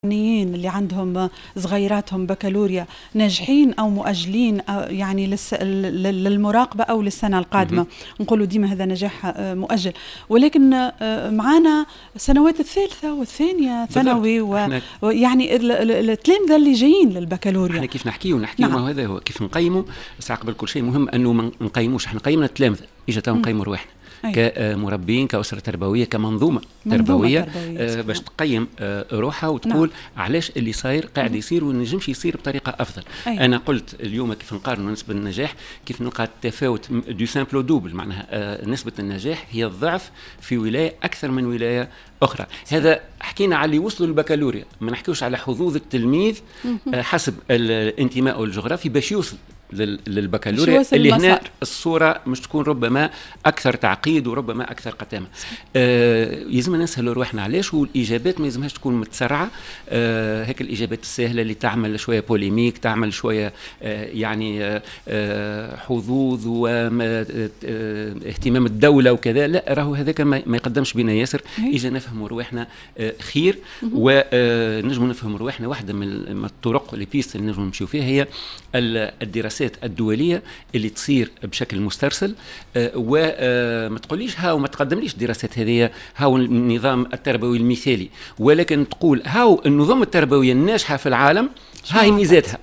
اللي عندهم صغيراتهم بكالوريا ناجحين أو مؤجلين أو يعني للمراقبة أو للسنة القادمة، نقولوا ديما هذا نجاح مؤجل، ولكن معنا سنوات الثالثة والثانية ثانوي ويعني التلامذة اللي جايين للبكالوريا. احنا كيف نحكي نعم. ما هذا هو كيف نقيمه، بس قبل كل شيء مهم أنه ما نقيموش، احنا قيمنا التلامذة إجا نقيموا رواحنا كمربين كأسرة تربوية كمنظومة تربوية باش تقيم روحها وتقول علاش اللي صاير قاعد يصير ونجمش يصير بطريقة أفضل. أنا قلت اليوم كيف نقارن نسبة النجاح، كيف نلقى التفاوت دو سامبل دوبل، معناها نسبة النجاح هي الضعف في ولاية أكثر من ولاية أخرى. هذا حكينا على اللي وصلوا للبكالوريا، ما نحكيوش على حظوظ التلميذ حسب الانتماء الجغرافي باش يوصل للبكالوريا اللي هنا الصورة مش تكون ربما أكثر تعقيد وربما أكثر قتامة. يلزمنا نسهل روحنا علاش، والإجابات ما يلزمهاش تكون متسرعة، هيك الإجابات السهلة اللي تعمل شوية بوليميك، تعمل شوية يعني حظوظ واهتمام الدولة وكذا، لا راهو هذاك ما يقدمش بنا ياسر. إجا نفهم روحنا خير، ونجم نفهم روحنا. واحدة من الطرق اللي بيست اللي نجم نمشيو فيها هي الدراسات الدولية اللي تصير بشكل مسترسل، وما تقوليش هاو ما تقدمليش الدراسات هذه هاو النظام التربوي المثالي، ولكن تقول هاو النظام التربوية الناجحة في العالم هاي ميزاتها،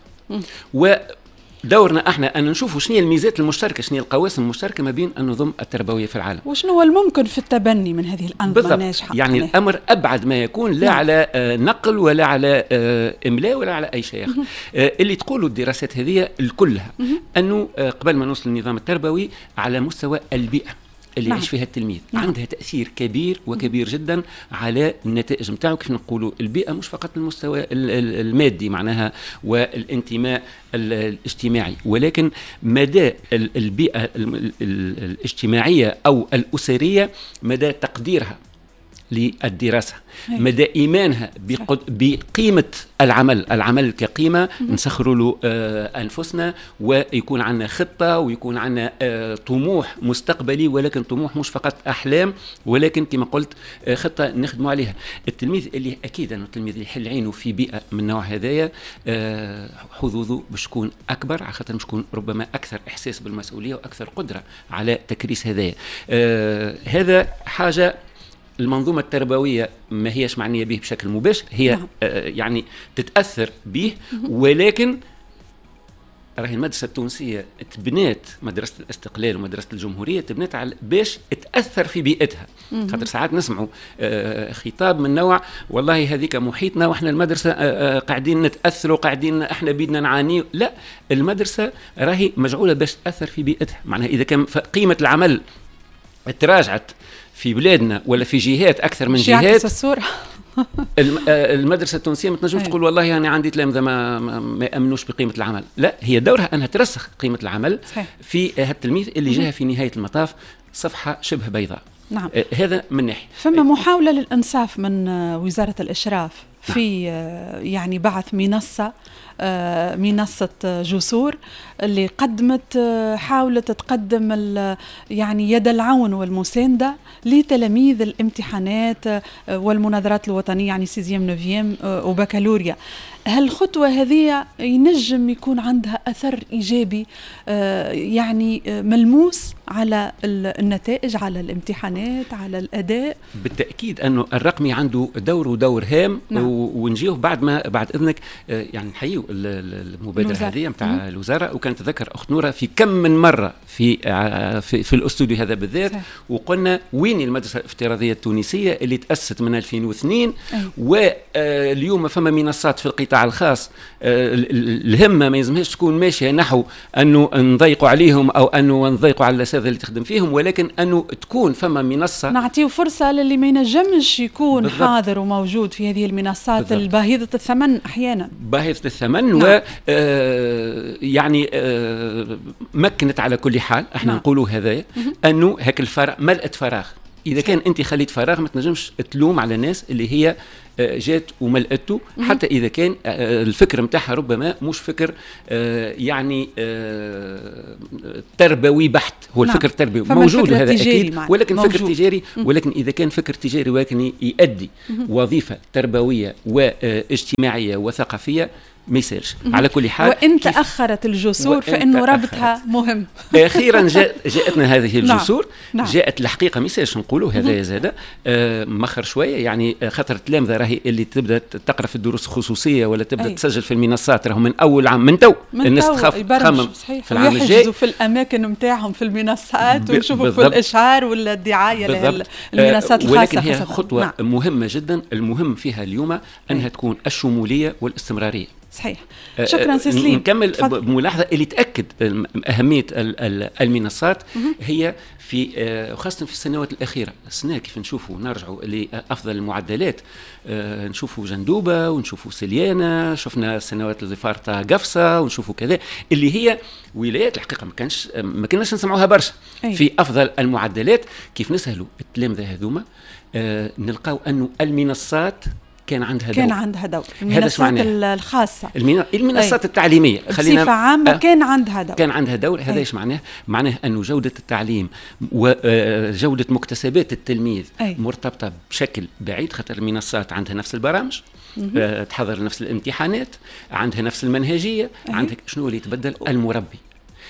ودورنا احنا ان نشوفوا شنو هي الميزات المشتركه، شنو هي القواسم المشتركه ما بين النظم التربويه في العالم، وشنو هو الممكن في التبني من هذه الانظمه الناجحه. يعني الامر ابعد ما يكون، لا على نقل ولا على املاء ولا على اي شيء اخر. اللي تقولوا الدراسات هذه كلها انه قبل ما نوصل للنظام التربوي على مستوى البيئه اللي يعيش فيها التلميذ عندها تأثير كبير وكبير جدا على النتائج نتاعو. كيف نقولوا البيئة مش فقط المستوى المادي معناها والانتماء الاجتماعي، ولكن مدى البيئة الاجتماعية أو الأسرية، مدى تقديرها للدراسة، مدى إيمانها بقيمة العمل كقيمة نسخر له أنفسنا، ويكون عندنا خطة ويكون عندنا طموح مستقبلي، ولكن طموح مش فقط أحلام، ولكن كما قلت خطة نخدموا عليها. التلميذ اللي أكيد أنه التلميذ اللي يحل عينه في بيئة من نوع هذايا حظوظه باش تكون أكبر، على خاطر باش تكون ربما أكثر إحساس بالمسؤولية وأكثر قدرة على تكريس هذايا. هذا حاجة المنظومة التربوية ما هيش معنية به بشكل مباشر، هي يعني تتأثر به، ولكن راهي المدرسة التونسية تبنات، مدرسة الاستقلال ومدرسة الجمهورية تبنات على باش تأثر في بيئتها. خاطر ساعات نسمعوا خطاب من نوع والله هذيك محيطنا واحنا المدرسة قاعدين نتأثروا، قاعدين احنا بيدنا نعاني. لا، المدرسة راهي مجعولة باش تأثر في بيئتها. معناها إذا كان قيمة العمل تراجعت في بلادنا ولا في جهات أكثر من جهات، المدرسة التونسية ما تنجمش تقول والله أنا يعني عندي تلامذة ما يأمنوش بقيمة العمل. لا، هي دورها أنها ترسخ قيمة العمل في التلميذ اللي جاها في نهاية المطاف صفحة شبه بيضاء. نعم. هذا من ناحية. فما محاولة للإنصاف من وزارة الإشراف في يعني بعث منصة جسور اللي قدمت، حاولت تقدم يعني يد العون والمساندة لتلاميذ الامتحانات والمناظرات الوطنية، يعني سيزيام نوفيام وبكالوريا. هالخطوة هذه ينجم يكون عندها أثر إيجابي يعني ملموس على النتائج، على الامتحانات، على الأداء. بالتأكيد أنه الرقمي عنده دور هام. ونجيه بعد إذنك يعني نحييه المبادرة هذه متاع الوزارة. وكانت تذكر أخت نورة في كم من مرة في الاستوديو هذا بالذات، وقلنا وين المدرسة الافتراضية التونسية اللي تأسست من 2002 واليوم فما منصات في القطاع الخاص. الهمة ما يلزمهاش تكون ماشية نحو أنه نضيقوا عليهم أو أنه نضيقوا على الأساتذة اللي تخدم فيهم، ولكن أنه تكون فما منصة نعطيه فرصة للي ما ينجمش يكون بالضبط حاضر وموجود في هذه المنصات الباهظة الثمن أحيانا باهظة الثمن. يعني مكنت على كل حال احنا نقولوا هذا أنه هيك الفراغ ملأت فراغ اذا كان انت خليت فراغ ما تنجمش تلوم على الناس اللي هي جات وملأته، حتى اذا كان الفكر نتاعها ربما مش فكر يعني تربوي بحت، هو الفكر التربوي موجود هذا اكيد، ولكن موجود. فكر تجاري، ولكن اذا كان فكر تجاري ولكن يؤدي وظيفه تربويه واجتماعيه وثقافيه ما يسالش. على كل حال وإن تأخرت الجسور فإنه ربطها مهم. أخيرا جاءتنا هذه الجسور. نعم. جاءت الحقيقة ما يسالش نقولوا هذا زاد مخر شوية، يعني خاطر التلامذة راهي اللي تبدأ تقرأ في الدروس الخصوصية ولا تبدأ تسجل في المنصات راهم من أول عام من تو الناس تخاف تخمم في العام الجاي في الأماكن نتاعهم في المنصات ونشوفوا في الإشعار ولا الدعاية للمنصات الخاصة. ولكن هي خطوة مهمة جدا، المهم فيها اليوم أنها تكون الشمولية والاستمرارية. صحيح. شكرا سي سليم. نكمل بملاحظه اللي تاكد اهميه المنصات هي في خاصه في السنوات الاخيره. السنه كيف نشوفوا نرجعوا لافضل المعدلات، نشوفوا جندوبه ونشوفوا سليانه، شفنا السنوات اللي فارطه قفصه ونشوفوا كذا اللي هي ولايات الحقيقه ما كناش نسمعوها برشا في افضل المعدلات. كيف نسهلوا التلامذه هذوما نلقاو انه المنصات كان عندها دور المنصات الخاصة المنصات التعليمية بصفة عامة كان عندها دور. هذا ايش معناه أنه جودة التعليم وجودة مكتسبات التلميذ مرتبطة بشكل بعيد، خاطر المنصات عندها نفس البرامج، تحضر نفس الامتحانات، عندها نفس المنهجية، عندها شنو اللي يتبدل؟ المربي.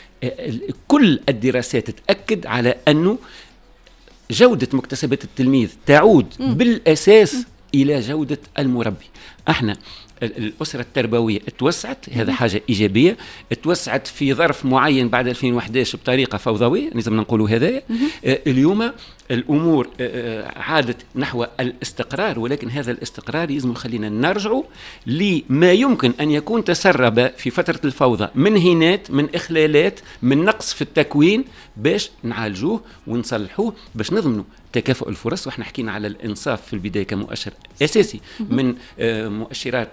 كل الدراسات تأكد على أنه جودة مكتسبات التلميذ تعود بالأساس إلى جودة المربي. احنا الأسرة التربوية توسعت، هذا حاجة إيجابية، توسعت في ظرف معين بعد 2011 بطريقة فوضوية لازم نقولوا هذا. اليوم الأمور عادت نحو الاستقرار، ولكن هذا الاستقرار يلزم يخلينا نرجعوا لما يمكن أن يكون تسرب في فترة الفوضى من هينات، من إخلالات، من نقص في التكوين، باش نعالجوه ونصلحوه باش نضمنوا تكافؤ الفرص. واحنا حكينا على الانصاف في البدايه كمؤشر اساسي من مؤشرات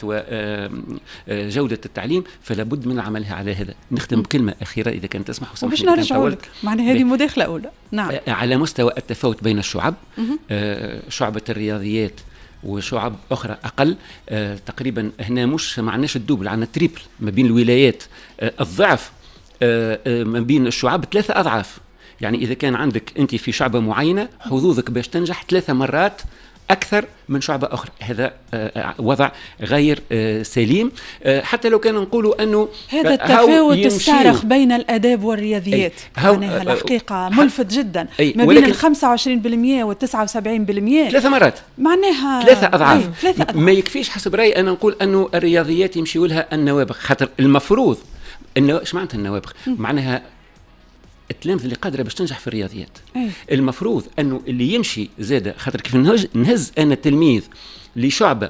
وجوده التعليم، فلا بد من عملها على هذا. نختم بكلمه اخيره اذا كان تسمح وباش نرجعوا لك معناها هذه مداخله اولى. نعم. على مستوى التفاوت بين الشعب، شعبة الرياضيات وشعب اخرى اقل، تقريبا هنا مش معناش الدوبل، عندنا تريبل ما بين الولايات، الضعف ما بين الشعب 3 أضعاف. يعني إذا كان عندك أنت في شعبة معينة حظوظك باش تنجح 3 مرات أكثر من شعبة أخرى. هذا وضع غير سليم، حتى لو كان نقولوا أنه هذا التفاوت الصارخ بين الآداب والرياضيات معناها الحقيقة ملفت جدا، ما بين 25% و 79%، 3 مرات معناها 3 أضعاف. ما يكفيش حسب رأيي أنا نقول أنه الرياضيات يمشيوا لها النوابغ، خاطر المفروض إنه إيش معناتها النوابغ؟ معناها التلامذة اللي قادرة باش تنجح في الرياضيات. المفروض أنه اللي يمشي زادة، خاطر كيف نهز أنا التلميذ لشعبة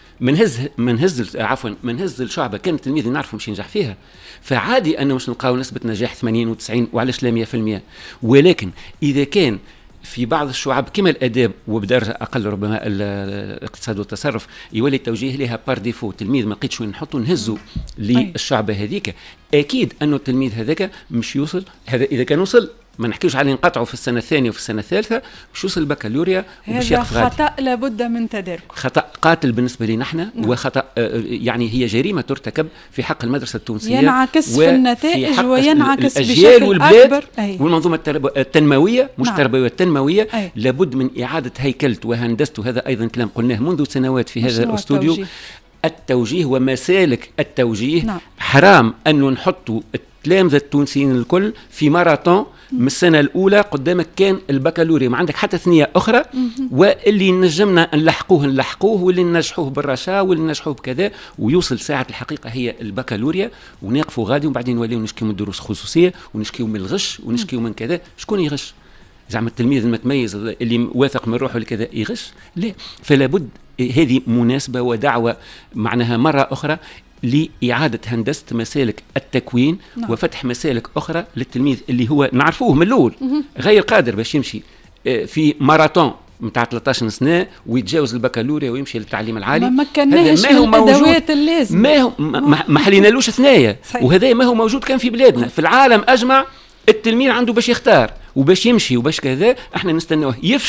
منهز الشعبة كان التلميذ اللي نعرفه مش ينجح فيها، فعادي أنه مش نلقاو نسبة نجاح 80 و90 وعلاش لا 100%. ولكن إذا كان في بعض الشعب كما الاداب وبدرجه اقل ربما الاقتصاد والتصرف يولي التوجيه لها بار ديفو، تلميذ ما لقيتش وين نحطه نهزه للشعب هذيك، اكيد انه التلميذ هذاك مش يوصل. هذا اذا كان وصل ما نحكيوش عليه نقطعه في السنه الثانيه وفي السنه الثالثه، مش يوصل البكالوريا وباش يقف غادي. هذا خطا لابد من تداركه، خطا قاتل بالنسبه لنا احنا. وخطا يعني هي جريمه ترتكب في حق المدرسه التونسيه، ينعكس في النتائج وينعكس بشكل والبلاد والمنظومه التنمويه، مش التربويه التنمويه. لابد من اعاده هيكله وهندسته، هذا ايضا كلام قلناه منذ سنوات في هذا الاستوديو. التوجيه ومسالك التوجيه. حرام انه نحطوا التلامذة التونسيين الكل في ماراثون من السنة الأولى قدامك كان البكالوريا، ما عندك حتى ثانية أخرى، واللي نجمنا نلحقوه واللي ننجحوه بالرشا واللي ننجحوه بكذا، ويوصل ساعة الحقيقة هي البكالوريا ونقفوا غادي، وبعدين نوليو نشكيو من دروس خصوصية ونشكيو من الغش ونشكيو من كذا. شكون يغش؟ زعما التلميذ المتميز اللي واثق من روحه لكذا يغش؟ لا. فلا بد هذه مناسبة ودعوة معناها مرة أخرى لإعادة هندسة مسالك التكوين. وفتح مسالك أخرى للتلميذ اللي هو نعرفوه من الأول غير قادر باش يمشي في ماراثون متاع 13 سنة ويتجاوز البكالوريا ويمشي للتعليم العالي. ما كناش الأدوات اللازمة، ما حلينالوش ثنايا. وهذا ما هو موجود كان في بلادنا، في العالم أجمع التلميذ عنده باش يختار وباش يمشي وباش كذا. احنا نستناوه يفشل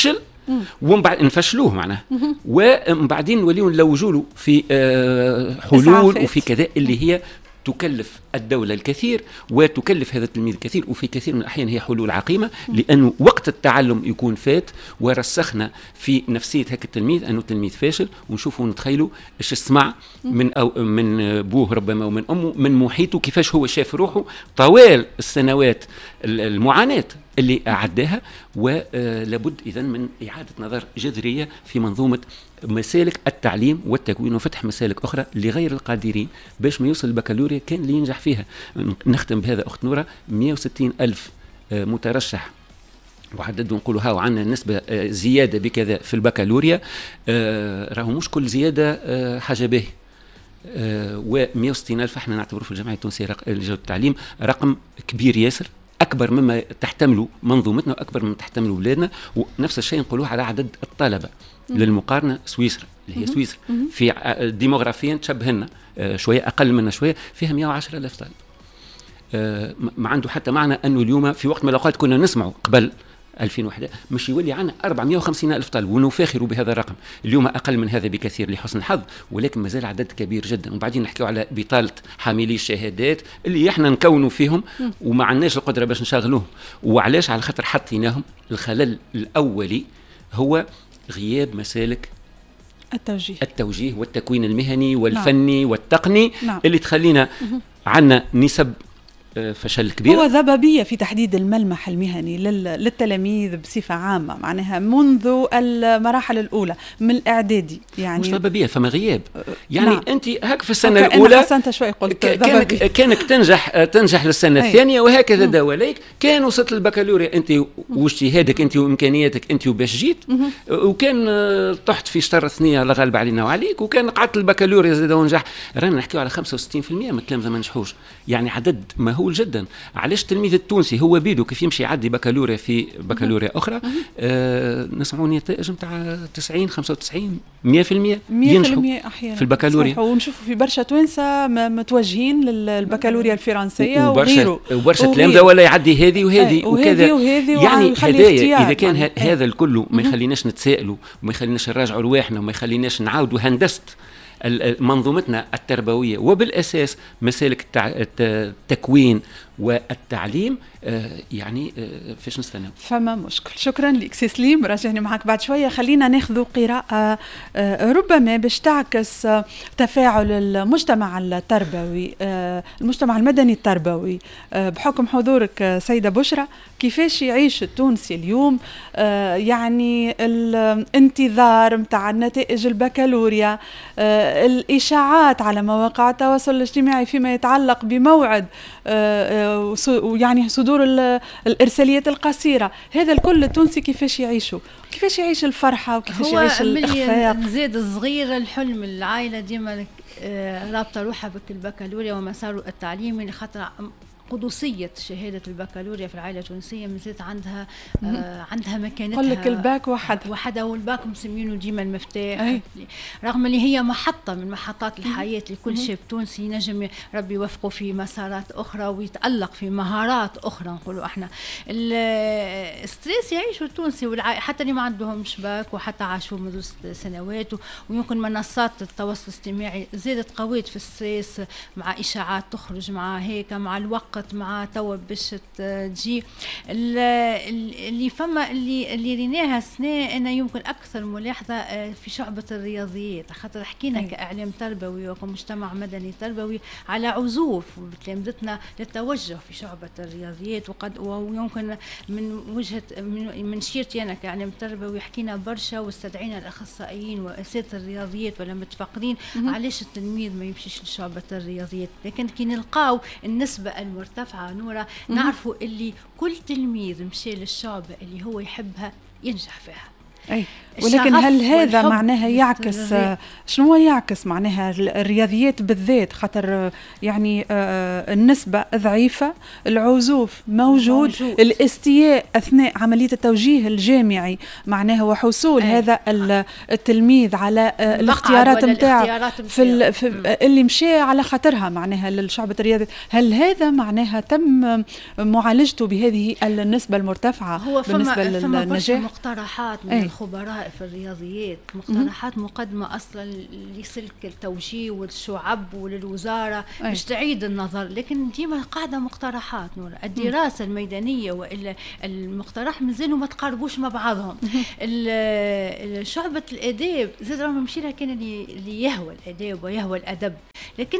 ومن بعد نفشلوه معناها، ومن بعدين نوليو نلوجوا له في حلول وفي كذا اللي هي تكلف الدولة الكثير وتكلف هذا التلميذ الكثير، وفي كثير من الأحيان هي حلول عقيمة، لأنه وقت التعلم يكون فات ورسخنا في نفسية هيك التلميذ أنه تلميذ فاشل، ونشوفوا ونتخيلوا إيش اسمع من بوه ربما ومن أمه من محيطه، كيفاش هو شاف روحه طوال السنوات المعاناة اللي أعداها. ولابد إذن من إعادة نظر جذرية في منظومة مسالك التعليم والتكوين وفتح مسالك أخرى لغير القادرين باش ما يوصل البكالوريا كان اللي ينجح فيها. نختم بهذا أخت نورة، 160 ألف مترشح وعدد نقولوا هاو عندنا نسبة زيادة بكذا في البكالوريا، راهو مش كل زيادة حاجة باهية. و160 ألف احنا نعتبره في الجامعة التونسية لجودة التعليم رقم كبير ياسر، أكبر مما تحتمله منظومتنا وأكبر مما تحتمله أولادنا. ونفس الشيء نقولوه على عدد الطلبة. للمقارنة سويسرا اللي هي سويسرا في ديموغرافيا تشبهنا شوية، أقل منا شوية، فيها 110 ألف طالب. ما عنده حتى معنى أنه اليوم في وقت من الأوقات كنا نسمعه قبل 2001 مش يولي عنا 450 ألف طالب ونفاخر بهذا الرقم. اليوم أقل من هذا بكثير لحسن الحظ، ولكن ما زال عدد كبير جدا. وبعدين نحكيو على بطالة حاملي الشهادات اللي احنا نكونوا فيهم وما عندناش القدرة باش نشغلوهم. وعلاش؟ على خاطر حطيناهم. الخلل الأولي هو غياب مسالك التوجيه والتكوين المهني والفني والتقني اللي تخلينا عنا نسب فشل كبير. هو ذبابية في تحديد الملمح المهني للتلاميذ بصفة عامة، معناها منذ المراحل الأولى من الإعدادي. يعني مش ذبابية، فما غياب. يعني أنت هك في السنة الأولى حسنت شوي قلت كانك تنجح للسنة الثانية وهكذا دواليك. كان وصلت البكالوريا أنت واجتهادك أنت وإمكانياتك أنت وباش جيت، وكان طحت في شطر ثنية لا غالب علينا وعليك، وكان قعدت البكالوريا زاد ونجح. رانا نحكيو على 65% من التلامذة ما نجحوش، يعني عدد مهول جدا. علاش التلميذ التونسي هو بيدو كيف يمشي يعدي بكالوريا في بكالوريا اخرى نسمعوا نتائج نتاع 90 95 100% ينجحوا في البكالوريا. ونشوفوا في برشا توانسه متوجهين للبكالوريا الفرنسيه وبرشا تلامذه ولا يعدي هذه وهذه وكذا. يعني هدايا اذا كان هذا الكل ما يخليناش نتسائلوا وما يخليناش نراجعوا رواحنا وما يخليناش نعاودوا هندسه منظومتنا التربوية وبالأساس مسالك التكوين والتعليم. يعني فيش نستنى. فما مشكل. شكرا لك سي سليم، راجعني معك بعد شوية. خلينا ناخذ قراءة ربما باش تعكس تفاعل المجتمع التربوي، المجتمع المدني التربوي بحكم حضورك سيدة بشرى. كيفاش يعيش التونسي اليوم يعني الانتظار متاع نتائج البكالوريا، الإشاعات على مواقع التواصل الاجتماعي فيما يتعلق بموعد يعني صدور الإرساليات القصيرة. هذا الكل التونسي كيفاش يعيشه؟ كيفاش يعيش الفرحة وكيفاش يعيش الإخفاق؟ زاد صغير الحلم العائلة ديما رابطة روحها بالبكالوريا ومساره التعليمي، لخاطر قدسية شهادة البكالوريا في العائلة التونسية مازالت عندها مكانتها. قل لك الباك وحدها والباك مسمينه ديما المفتاح، رغم اللي هي محطة من محطات الحياة لكل شاب تونسي ينجم ربي يوفقه في مسارات أخرى ويتألق في مهارات أخرى. نقولوا احنا الستريس يعيشه التونسي حتى اللي ما عندهم شباك وحتى عاشوا منذ سنوات، ويمكن منصات التواصل الاجتماعي زادت قويت في الستريس مع إشاعات تخرج مع هيك مع الوقت مع توا باش تجي اللي فما اللي ريناها سنة. أنا يمكن أكثر ملاحظة في شعبة الرياضيات، خاطر حكينا كإعلام تربوي وكمجتمع مدني تربوي على عزوف بتلامذتنا للتوجه في شعبة الرياضيات. ويمكن من وجهة من شيرتي أنا كإعلام تربوي حكينا برشا واستدعينا الأخصائيين وأساتذة الرياضيات ولا متفقدين علاش التلميذ ما يمشيش لشعبة الرياضيات. لكن كي نلقاو النسبة المرتفعة نورة نعرفوا اللي كل تلميذ مشي للشعبة اللي هو يحبها ينجح فيها. ولكن هل هذا معناها يعكس شنو يعكس معناها الرياضيات بالذات؟ خاطر يعني النسبة ضعيفة، العزوف موجود. الاستياء أثناء عملية التوجيه الجامعي معناها وحصول هذا التلميذ على الاختيارات متاعه في اللي مشى على خاطرها معناها للشعبة الرياضي. هل هذا معناها تم معالجته بهذه النسبة المرتفعة بالنسبة للنجاح؟ مقترحات من الخبراء في الرياضيات، مقترحات مقدمة أصلا لسلك التوجيه والشعب وللوزارة باش تعيد النظر، لكن ديما قاعدة مقترحات نورا. الدراسة الميدانية وإلا المقترح مازالوا ما تقاربوش مع بعضهم. شعبة الآداب زاد راهم مشي لها كان اللي يهوى الآداب ويهوى الأدب، لكن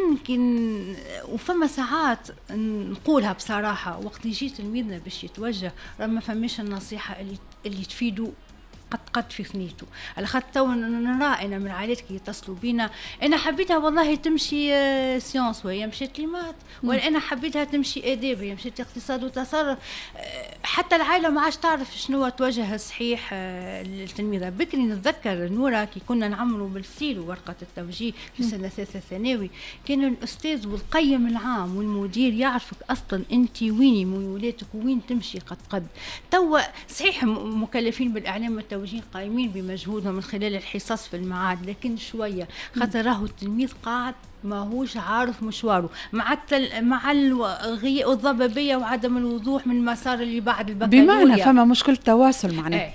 وفما ساعات نقولها بصراحة وقت يجي تلميذنا باش يتوجه راه ما فماش النصيحة اللي تفيدو قد في ثنيته. على خاطر تو نرى انا من عائلات كي يتصلوا بينا انا حبيتها والله تمشي سيونس وهي مشيت ليمات، ولا انا حبيتها تمشي اداب هي مشيت اقتصاد وتصرف. حتى العائله ما عادش تعرف شنو توجه الصحيح للتلميذه. بكري نتذكر نورا كي كنا نعملوا بالسيل ورقه التوجيه في سنه ثالثه ثانوي، كان الاستاذ والقيم العام والمدير يعرفك اصلا انت ويني ميولاتك وين تمشي. قد توا صحيح مكلفين بالاعلام والتوجيه قائمين بمجهودهم من خلال الحصص في المعاد، لكن شويه خاطر راهو التلميذ قاعد ما هوش عارف مشواره مع الضبابيه وعدم الوضوح من المسار اللي بعد البكالوريا. بمعنى فما مشكله تواصل معناه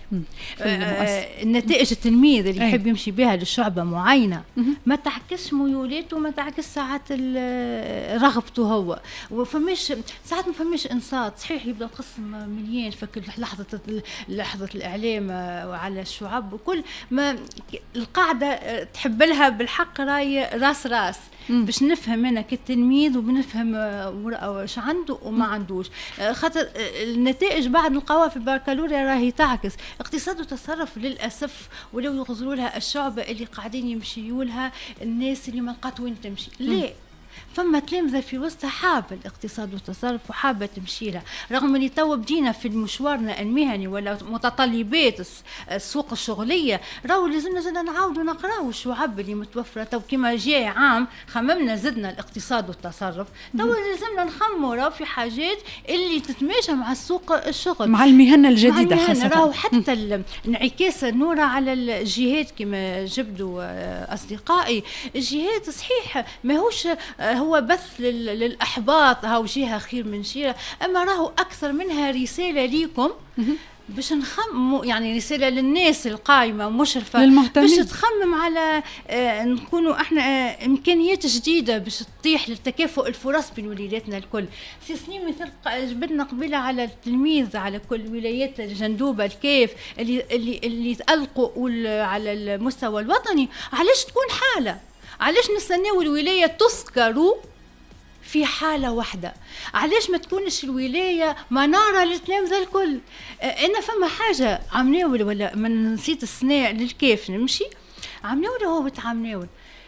النتائج التلميذ اللي يحب يمشي بها للشعبه معينه ما تعكس ميولاته وما تعكس ساعات رغبته هو. وفماش ساعات ما فماش انصات. صحيح يبدا القسم مليان فكر لحظه الاعلام على الشعب وكل ما القاعده تحب لها بالحق راي راس باش نفهم انا كالتلميذ وبنفهم واش عنده وما عندوش. خاطر النتائج بعد نلقاوها في البكالوريا راهي تعكس اقتصاد وتصرف للاسف، ولو يغزروا لها الشعبه اللي قاعدين يمشيوا لها الناس اللي ما لقات وين تمشي. ليه؟ فما تلامذة في وسطها حابة الاقتصاد والتصرف وحابة تمشي لها، رغم اللي تو بدينا في مشوارنا المهني ولا متطلبات السوق الشغلية راهو لازمنا زدنا نعاودوا نقراو الشعب اللي متوفرة. تو كما جاي عام خممنا زدنا الاقتصاد والتصرف، تو لازمنا نخموا راهو في حاجات اللي تتماشى مع السوق الشغل مع المهنة الجديدة خاصة. راهو حتى انعكاس نورا على الجهات كما جبدوا أصدقائي. الجهات صحيح ما هوش هو بث للأحباط هاو جهة خير من جهة، أما راهو أكثر منها رسالة ليكم باش نخمم، يعني رسالة للناس القائمة مشرفة باش تخمم على نكونوا احنا امكانيات جديدة باش تطيح للتكافؤ الفرص بين وليداتنا الكل. في سنين مثل جبدنا قبيلة على التلميذ على كل ولايات الجندوبة الكيف اللي تألقوا على المستوى الوطني. علاش تكون حالة؟ علاش نستناو الولاية تذكروا في حالة واحدة؟ علاش ما تكونش الولاية منارة للتلامذة الكل؟ أنا فما حاجة عمناول ولا من نسيت السنة للكيف نمشي عمناول هو بتعمناول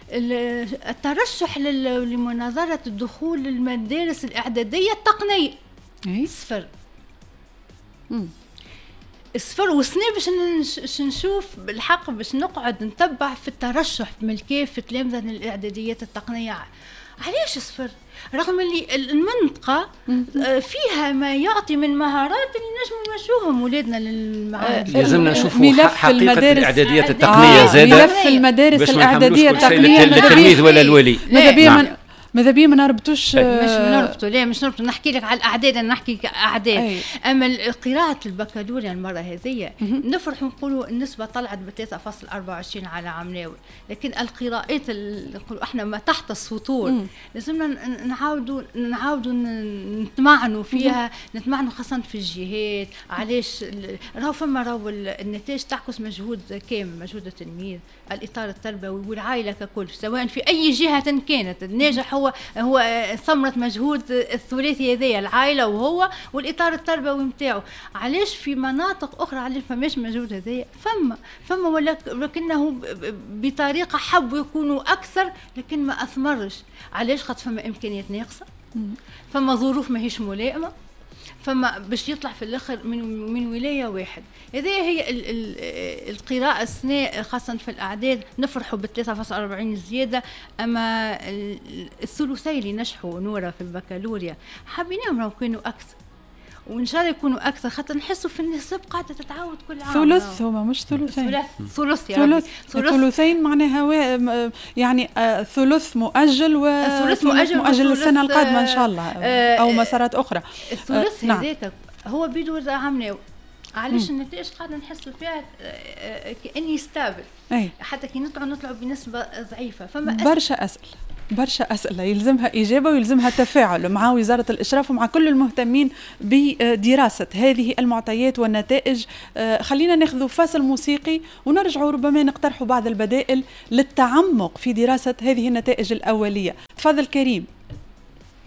الترشح لمناظرة الدخول للمدارس الإعدادية التقنية صفر وسنة باش نشوف بالحق باش نقعد نتبع في الترشح من الكيف في تلامذة الإعداديات التقنية. علاش صفر؟ رغم اللي المنطقة فيها ما يعطي من مهارات اللي نجم نمشوهم ولادنا للمعاهد. لازمنا نشوفوا حقيقة الإعداديات التقنية زادة ملف المدارس الإعدادية التقنية للتلميذ ولا الولي. ماذا بيا ما نربطوش مش نربطوا نحكي لك على الأعداد، أنا نحكي أعداد. أما قراءة البكالوريا المرة هذه نفرح نقولوا النسبة طلعت ب3.24 على عمناول، لكن القراءات نقولوا احنا ما تحت السطور لازمنا نعاودوا نتمعنوا فيها، نتمعنوا خاصة في الجهات. علاش راهو النتائج تعكس مجهود كامل، مجهود التلميذ، الإطار التربوي والعائلة ككل، سواء في أي جهة كانت. الناجح هو ثمرة مجهود الثلاثي هذايا، العائلة وهو والإطار التربوي متاعو. علاش في مناطق أخرى علاش فماش مجهود هذايا؟ فما ولكنه بطريقة حبوا يكونوا أكثر لكن ما أثمرش. علاش؟ خاطر فما إمكانيات ناقصة، فما ظروف ماهيش ملائمة، فما باش يطلع في الاخر من ولايه واحد. هذه هي القراءه السنه خاصه في الاعداد. نفرحوا ب3.40 الزياده، اما الثلثي اللي نجحوا نورا في البكالوريا حابينهم لو كانوا اكثر، وان شاء الله يكونوا اكثر خاطر نحسوا في النسب قاعده تتعاود كل عام. ثلث هما مش ثلثين. ثلثين معناها يعني ثلث مؤجل وثلث مؤجل السنه القادمه ان شاء الله او مسارات اخرى. الثلث هذاك هو بيدور عمناو علاش النتائج قاعده نحسوا فيها كاني ستابل، حتى كي نطلعوا بنسبه ضعيفه. فما برشا أسئلة يلزمها إجابة ويلزمها تفاعل مع وزارة الإشراف ومع كل المهتمين بدراسة هذه المعطيات والنتائج. خلينا ناخذ فاصل موسيقي ونرجع ربما نقترح بعض البدائل للتعمق في دراسة هذه النتائج الأولية. تفضل كريم.